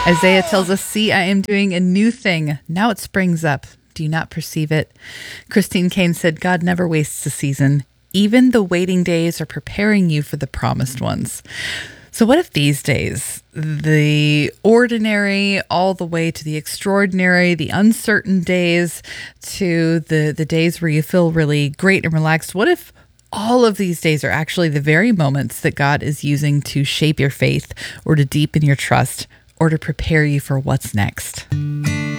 Isaiah tells us, "See, I am doing a new thing. Now it springs up. Do you not perceive it?" Christine Kane said, "God never wastes a season. Even the waiting days are preparing you for the promised ones." So, what if these days, the ordinary all the way to the extraordinary, the uncertain days to the days where you feel really great and relaxed, what if all of these days are actually the very moments that God is using to shape your faith or to deepen your trust or to prepare you for what's next?